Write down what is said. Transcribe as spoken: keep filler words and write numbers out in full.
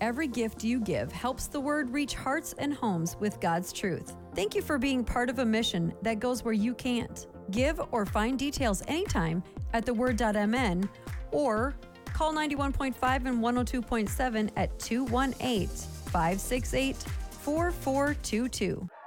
every gift you give helps the Word reach hearts and homes with God's truth. Thank you for being part of a mission that goes where you can't. Give or find details anytime at the word dot m n or call ninety-one point five and one oh two point seven at two one eight, five six eight, four four two two.